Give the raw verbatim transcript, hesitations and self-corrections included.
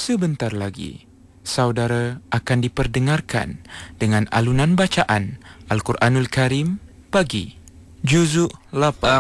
Sebentar lagi, saudara akan diperdengarkan dengan alunan bacaan Al-Quranul Karim pagi. Juzuk lapan.